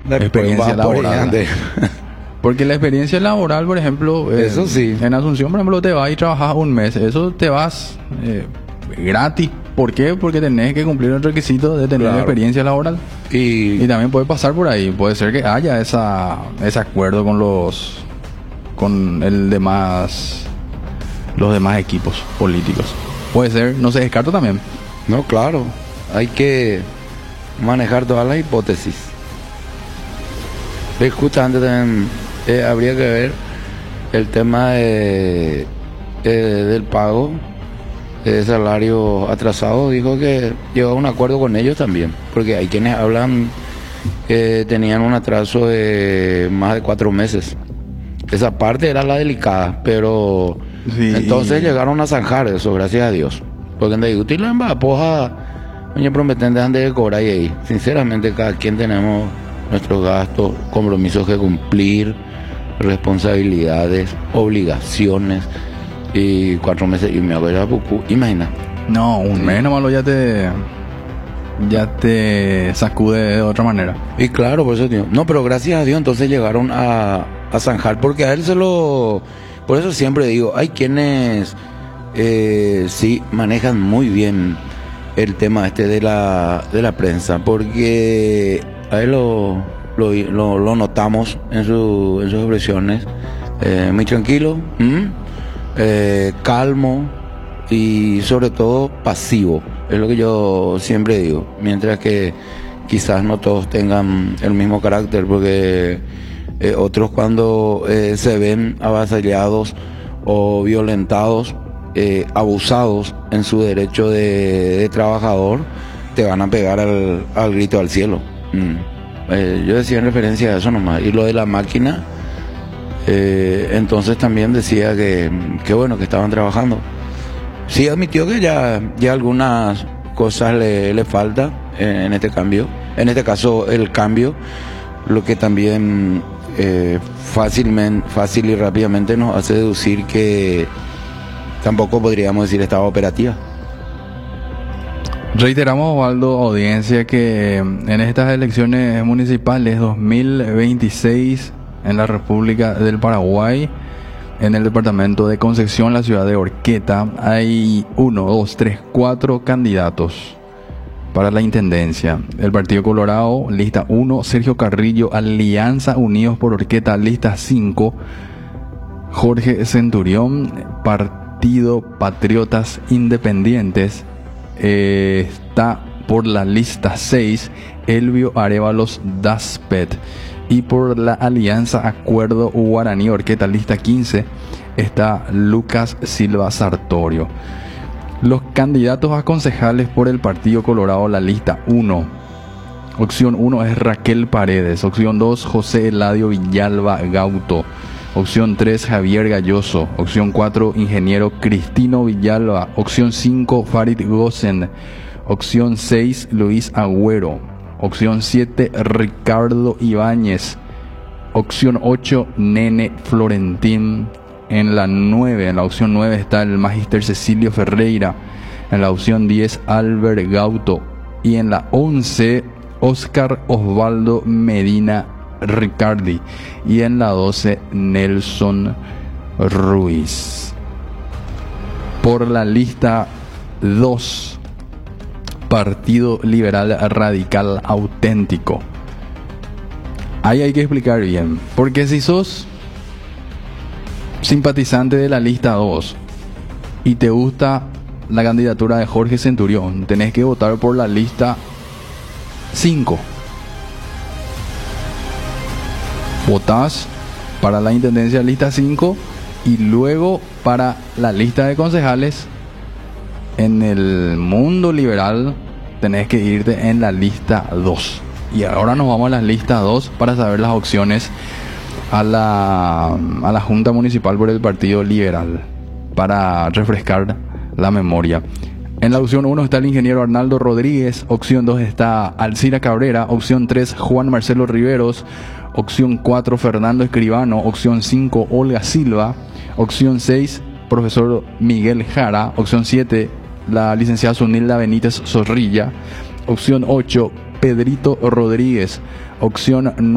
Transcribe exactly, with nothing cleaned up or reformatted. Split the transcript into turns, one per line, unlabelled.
experiencia laboral.
laboral.
Porque la experiencia laboral, por ejemplo, eh,
Eso sí.
en Asunción, por ejemplo, te vas y trabajas un mes. Eso te vas eh, gratis. ¿Por qué? Porque tenés que cumplir el requisito de tener
Claro.
experiencia laboral.
Y,
Y también puede pasar por ahí. Puede ser que haya esa, ese acuerdo con los con el demás los demás equipos políticos. Puede ser, no se descarta también.
no, claro, hay que manejar todas las hipótesis. Eh, Justamente también eh, habría que ver el tema de, eh, del pago de salario atrasado. Dijo que llegó a un acuerdo con ellos también, porque hay quienes hablan que tenían un atraso de más de cuatro meses. Esa parte era la delicada, pero
Sí.
entonces llegaron a zanjar eso, gracias a Dios. Porque en Dayuti la embapoja, doña prometen dejan de cobrar y ahí. Sinceramente, cada quien tenemos nuestros gastos, compromisos que cumplir, responsabilidades, obligaciones. Y cuatro meses, y me acuerdo, pupu, imagina.
No, un mes nomás lo ya te ya te sacude de otra manera.
Y claro, por eso digo, no, pero gracias a Dios entonces llegaron a, a zanjar, porque a él se lo... Por eso siempre digo, hay quienes eh, sí manejan muy bien el tema este de la, de la prensa, porque a él lo, lo, lo, lo notamos en, su, en sus expresiones, eh, muy tranquilo, ¿m? eh, calmo y sobre todo pasivo, es lo que yo siempre digo, mientras que quizás no todos tengan el mismo carácter, porque eh, otros cuando eh, se ven avasallados o violentados, eh, abusados en su derecho de, de trabajador, te van a pegar al, al grito al cielo. Mm. Eh, yo decía en referencia a eso nomás. Y lo de la máquina, eh, entonces también decía que, que bueno, que estaban trabajando. Sí admitió que ya, ya algunas cosas le, le falta en, en este cambio, en este caso el cambio, lo que también eh, fácilmente, fácil y rápidamente nos hace deducir que tampoco podríamos decir estaba operativa.
Reiteramos, Osvaldo, audiencia, que en estas elecciones municipales dos mil veintiséis en la República del Paraguay, en el departamento de Concepción, la ciudad de Horqueta, hay uno, dos, tres, cuatro candidatos para la intendencia. El Partido Colorado, lista uno, Sergio Carrillo, Alianza Unidos por Horqueta, lista cinco, Jorge Centurión, Partido Patriotas Independientes, eh, está por la lista seis, Elvio Arévalos Daspet. Y por la Alianza Acuerdo Guaraní Horqueta, lista quince, está Lucas Silva Sartorio. Los candidatos a concejales por el Partido Colorado, la lista uno. Opción uno es Raquel Paredes. Opción dos, José Eladio Villalba Gauto. Opción tres, Javier Galloso. Opción cuatro, Ingeniero Cristino Villalba. Opción cinco, Farid Gosen. Opción seis, Luis Agüero. Opción siete, Ricardo Ibáñez. Opción ocho, Nene Florentín. En la nueve, en la opción nueve está el Magister Cecilio Ferreira. En la opción diez, Albert Gauto. Y en la once, Oscar Osvaldo Medina Ricardi. Y en la doce, Nelson Ruiz. Por la lista dos, Partido Liberal Radical Auténtico. Ahí hay que explicar bien, porque si sos simpatizante de la lista dos y te gusta la candidatura de Jorge Centurión, tenés que votar por la lista cinco. Votás para la intendencia lista cinco y luego para la lista de concejales. En el mundo liberal tenés que irte en la lista dos. Y ahora nos vamos a la lista dos para saber las opciones a la, a la Junta Municipal por el Partido Liberal, para refrescar la memoria. En la opción uno está el ingeniero Arnaldo Rodríguez. Opción dos está Alcira Cabrera. Opción tres, Juan Marcelo Riveros. Opción cuatro, Fernando Escribano. Opción cinco, Olga Silva. Opción seis, profesor Miguel Jara. Opción siete, la licenciada Sunilda Benítez Zorrilla. Opción ocho, Pedrito Rodríguez. Opción